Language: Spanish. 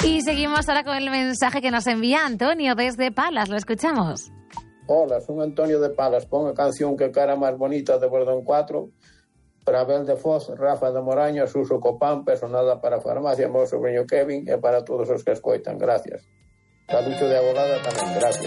Y seguimos ahora con el mensaje que nos envía Antonio desde Palas. Lo escuchamos. Hola, soy Antonio de Palas. Ponga canción Que cara más bonita de Bordón 4. Para Abel de Foz, Rafa de Moraño, Suso Copán, personal para Farmacia, meu sobrinho Kevin e para todos os que escoitan. Gracias. Caducho de Agolada tamén, gracias.